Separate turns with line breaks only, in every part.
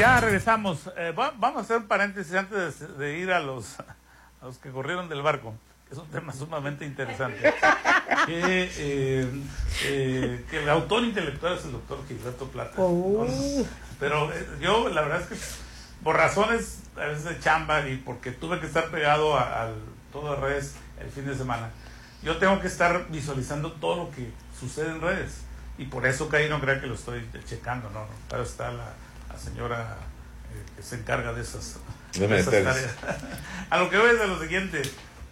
Ya regresamos. Vamos a hacer un paréntesis antes de ir a los que corrieron del barco. Es un tema sumamente interesante. Que el autor intelectual es el doctor Gilberto Plata. ¿No? Pero yo, la verdad es que por razones a veces de chamba y porque tuve que estar pegado al todo redes el fin de semana, yo tengo que estar visualizando todo lo que sucede en redes. Y por eso, Caí, no crea que lo estoy checando, ¿no? Para está la señora que se encarga de esas tareas. A lo que voy es de lo siguiente,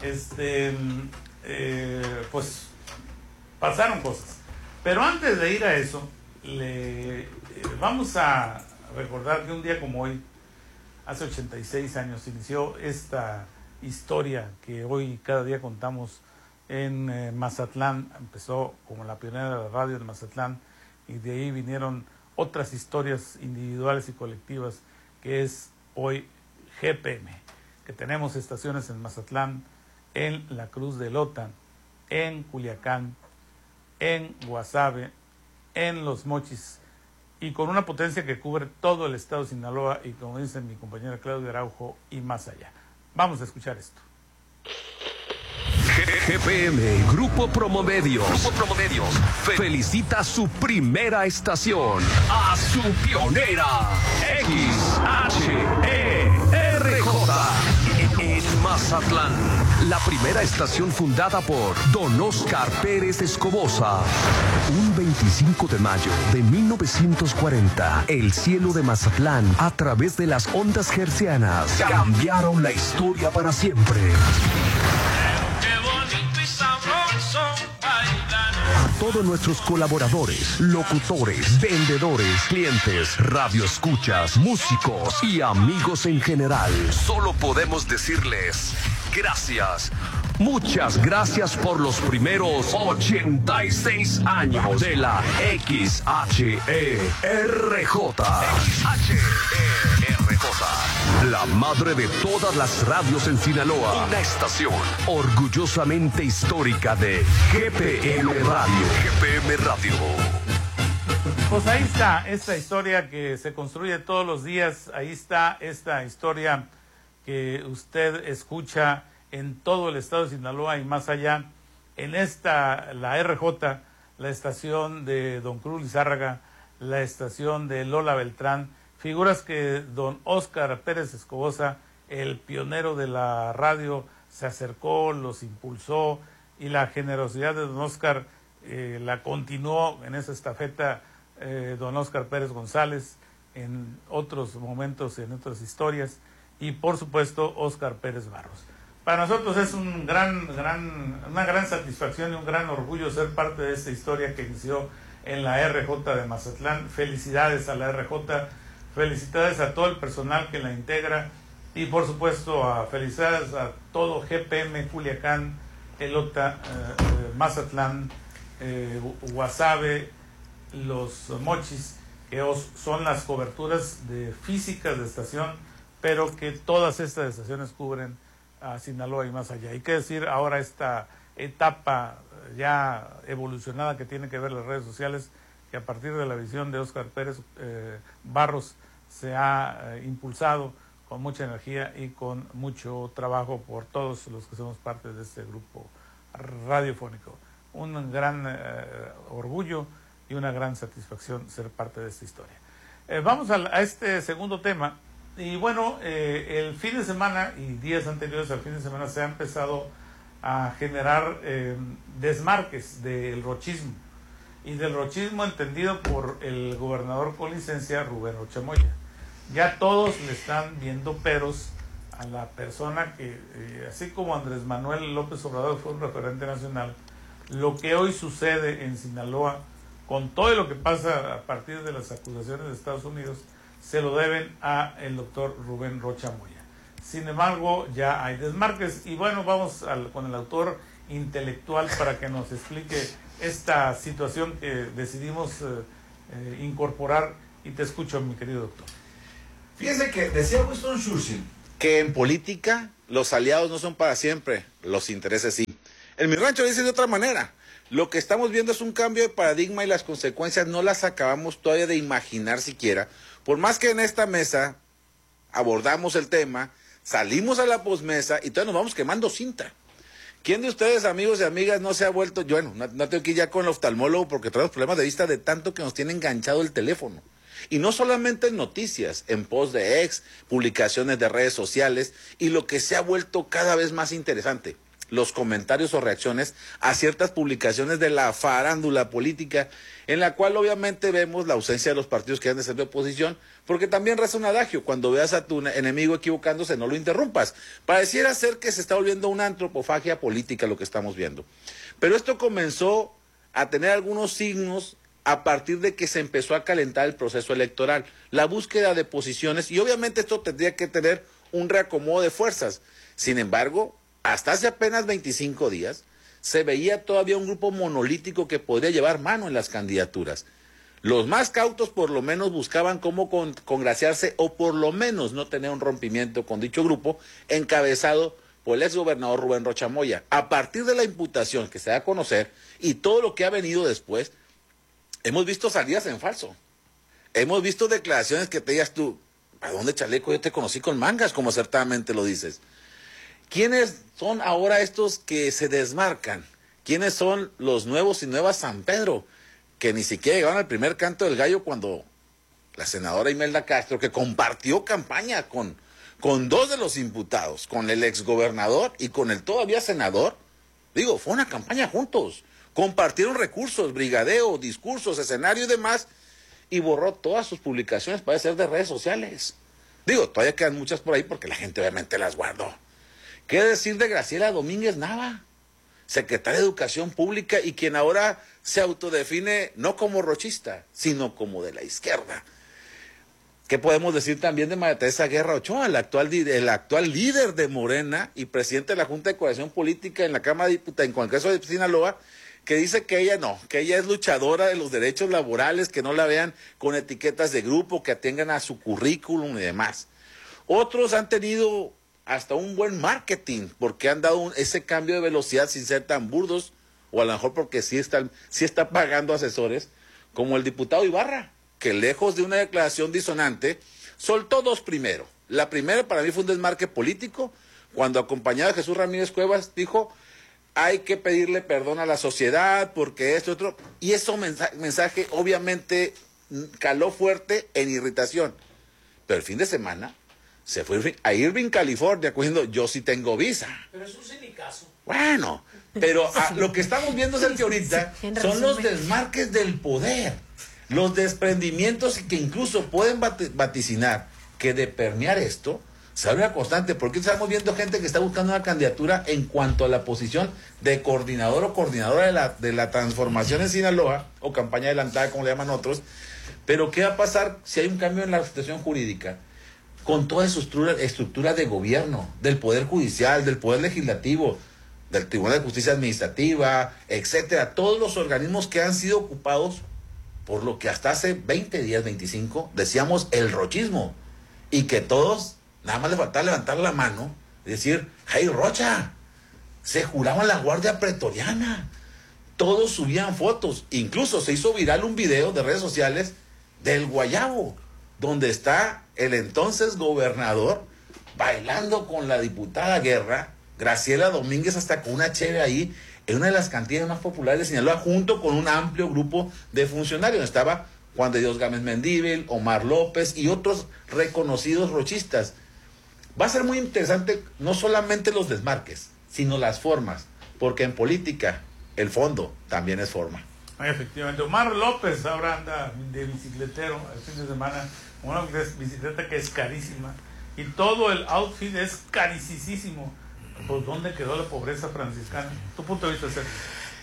pues pasaron cosas. Pero antes de ir a eso, vamos a recordar que un día como hoy, hace 86 años, inició esta historia que hoy cada día contamos en Mazatlán. Empezó como la pionera de la radio en Mazatlán y de ahí vinieron otras historias individuales y colectivas, que es hoy GPM, que tenemos estaciones en Mazatlán, en la Cruz de Lota, en Culiacán, en Guasave, en Los Mochis, y con una potencia que cubre todo el estado de Sinaloa y, como dice mi compañera Claudia Araujo, y más allá. Vamos a escuchar esto.
GPM, Grupo Promomedios, felicita su primera estación, a su pionera, XHERJ, en Mazatlán. La primera estación fundada por Don Oscar Pérez Escobosa. Un 25 de mayo de 1940, el cielo de Mazatlán, a través de las ondas hertzianas, cambiaron la historia para siempre. A todos nuestros colaboradores, locutores, vendedores, clientes, radioescuchas, músicos y amigos en general, solo podemos decirles gracias. Muchas gracias por los primeros 86 años de la XHERJ. La madre de todas las radios en Sinaloa. Una estación orgullosamente histórica de GPM Radio. GPM Radio.
Pues ahí está esta historia que se construye todos los días. Ahí está esta historia que usted escucha en todo el estado de Sinaloa y más allá. En la RJ, la estación de don Cruz Lizárraga, la estación de Lola Beltrán, figuras que don Óscar Pérez Escobosa, el pionero de la radio, se acercó, los impulsó, y la generosidad de don Óscar la continuó en esa estafeta don Óscar Pérez González, en otros momentos, en otras historias, y por supuesto Óscar Pérez Barros. Para nosotros es una gran satisfacción y un gran orgullo ser parte de esta historia que inició en la RJ de Mazatlán. Felicidades a la RJ, felicidades a todo el personal que la integra y por supuesto felicidades a todo GPM, Culiacán, Elota, Mazatlán, Guasave, Los Mochis, que son las coberturas físicas de estación, pero que todas estas estaciones cubren a Sinaloa y más allá. Hay que decir ahora esta etapa ya evolucionada que tiene que ver las redes sociales, que a partir de la visión de Óscar Pérez Barros se ha impulsado con mucha energía y con mucho trabajo por todos los que somos parte de este grupo radiofónico. Un gran orgullo y una gran satisfacción ser parte de esta historia. Vamos a este segundo tema. Y bueno, el fin de semana y días anteriores al fin de semana se ha empezado a generar desmarques del rochismo, y del rochismo entendido por el gobernador con licencia Rubén Rocha Moya. Ya todos le están viendo peros a la persona que, así como Andrés Manuel López Obrador fue un referente nacional, lo que hoy sucede en Sinaloa, con todo lo que pasa a partir de las acusaciones de Estados Unidos, se lo deben a el doctor Rubén Rocha Moya. Sin embargo, ya hay desmarques, y bueno, vamos con el autor intelectual para que nos explique esta situación que decidimos incorporar, y te escucho, mi querido doctor.
Fíjense que decía Winston Churchill que en política los aliados no son para siempre, los intereses sí. En mi rancho dicen de otra manera:
Lo que estamos viendo es un cambio de paradigma y las consecuencias no las acabamos todavía de imaginar siquiera. Por más que en esta mesa abordamos el tema, salimos a la posmesa y todavía nos vamos quemando cinta. ¿Quién de ustedes, amigos y amigas, no se ha vuelto? Yo, bueno, no tengo que ir ya con el oftalmólogo porque traemos problemas de vista de tanto que nos tiene enganchado el teléfono. Y no solamente en noticias, en posts de ex, publicaciones de redes sociales y lo que se ha vuelto cada vez más interesante, los comentarios o reacciones a ciertas publicaciones de la farándula política, en la cual obviamente vemos la ausencia de los partidos que han de ser de oposición, porque también reza un adagio: cuando veas a tu enemigo equivocándose, no lo interrumpas. Pareciera ser que se está volviendo una antropofagia política lo que estamos viendo. Pero esto comenzó a tener algunos signos a partir de que se empezó a calentar el proceso electoral, la búsqueda de posiciones, y obviamente esto tendría que tener un reacomodo de fuerzas. Sin embargo, hasta hace apenas 25 días, se veía todavía un grupo monolítico que podría llevar mano en las candidaturas. Los más cautos por lo menos buscaban cómo congraciarse o por lo menos no tener un rompimiento con dicho grupo, encabezado por el exgobernador Rubén Rocha Moya. A partir de la imputación que se da a conocer y todo lo que ha venido después, hemos visto salidas en falso. Hemos visto declaraciones que te digas tú: ¿a dónde, chaleco? Yo te conocí con mangas, como acertadamente lo dices. ¿Quiénes son ahora estos que se desmarcan? ¿Quiénes son los nuevos y nuevas San Pedro? Que ni siquiera llegaron al primer canto del gallo cuando la senadora Imelda Castro, que compartió campaña con dos de los imputados, con el exgobernador y con el todavía senador, digo, fue una campaña juntos. Compartieron recursos, brigadeo, discursos, escenario y demás, y borró todas sus publicaciones para ser de redes sociales. Digo, todavía quedan muchas por ahí porque la gente obviamente las guardó. ¿Qué decir de Graciela Domínguez Nava, secretaria de Educación Pública y quien ahora se autodefine no como rochista, sino como de la izquierda? ¿Qué podemos decir también de María Teresa Guerra Ochoa, el actual líder de Morena y presidente de la Junta de Coordinación Política en la Cámara de Diputados, en Congreso de Sinaloa, que dice que ella no, que ella es luchadora de los derechos laborales, que no la vean con etiquetas de grupo, que atengan a su currículum y demás? Otros han tenido hasta un buen marketing, porque han dado ese cambio de velocidad sin ser tan burdos, o a lo mejor porque sí está pagando asesores, como el diputado Ibarra, que lejos de una declaración disonante, soltó dos primero. La primera para mí fue un desmarque político, cuando acompañado de Jesús Ramírez Cuevas dijo: hay que pedirle perdón a la sociedad porque esto, otro, y ese mensaje obviamente caló fuerte en irritación. Pero el fin de semana se fue a Irvine, California, cogiendo yo sí tengo visa.
Pero es un sinicazo.
Bueno, pero lo que estamos viendo es el que ahorita son los desmarques del poder, los desprendimientos que incluso pueden vaticinar que de permear esto se abre una constante, porque estamos viendo gente que está buscando una candidatura en cuanto a la posición de coordinador o coordinadora de la transformación en Sinaloa, o campaña adelantada, como le llaman otros. Pero ¿qué va a pasar si hay un cambio en la situación jurídica? Con toda estructura de gobierno, del Poder Judicial, del Poder Legislativo, del Tribunal de Justicia Administrativa, etcétera, todos los organismos que han sido ocupados por lo que hasta hace 20 días, 25, decíamos el rochismo, y que todos, nada más le faltaba levantar la mano y decir: ¡Hey, Rocha! Se juraban la Guardia Pretoriana. Todos subían fotos, incluso se hizo viral un video de redes sociales del Guayabo, donde está el entonces gobernador bailando con la diputada Guerra, Graciela Domínguez, hasta con una cheve ahí, en una de las cantinas más populares de Sinaloa, junto con un amplio grupo de funcionarios. Estaba Juan de Dios Gámez Mendívil, Omar López y otros reconocidos rochistas. Va a ser muy interesante no solamente los desmarques, sino las formas, porque en política el fondo también es forma.
Efectivamente, Omar López ahora anda de bicicletero el fin de semana, una bicicleta que es carísima y todo el outfit es carísimo. Pues ¿dónde quedó la pobreza franciscana? ¿Tu punto de vista, Sergio?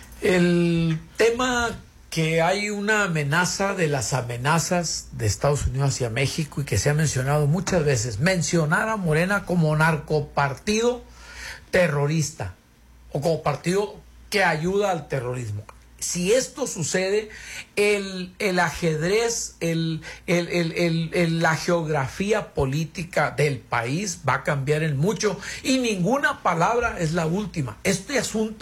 El tema que hay una amenaza de las amenazas de Estados Unidos hacia México y que se ha mencionado muchas veces, mencionar a Morena como narcopartido terrorista o como partido que ayuda al terrorismo. Si esto sucede, el ajedrez, la geografía política del país va a cambiar en mucho y ninguna palabra es la última. Este asunto